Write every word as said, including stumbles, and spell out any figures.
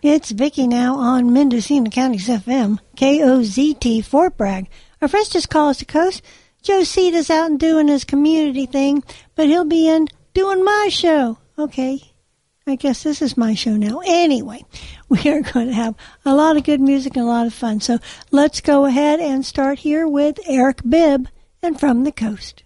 It's Vicki now on Mendocino County's F M, K O Z T, Fort Bragg. Our friends just call us to coast. Joe Ceda's out and doing his community thing, but he'll be in doing my show. Okay, I guess this is my show now. Anyway, we are going to have a lot of good music and a lot of fun. So let's go ahead and start here with Eric Bibb and From the Coast.